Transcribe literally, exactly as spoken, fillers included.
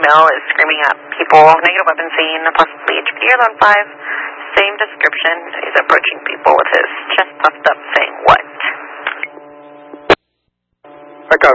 email is screaming at people, negative weapon scene, possibly H P Airline five. Same description. He's approaching people with his chest puffed up